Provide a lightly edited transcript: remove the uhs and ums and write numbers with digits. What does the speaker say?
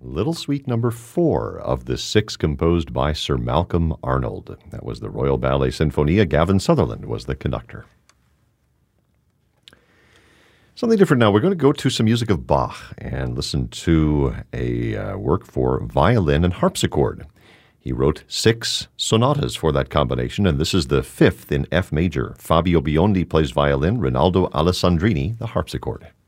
Little Suite number 4 of the 6 composed by Sir Malcolm Arnold. That was the Royal Ballet Sinfonia. Gavin Sutherland was the conductor. Something different now. We're going to go to some music of Bach and listen to a work for violin and harpsichord. He wrote 6 sonatas for that combination, and this is the 5th in F major. Fabio Biondi plays violin, Rinaldo Alessandrini the harpsichord.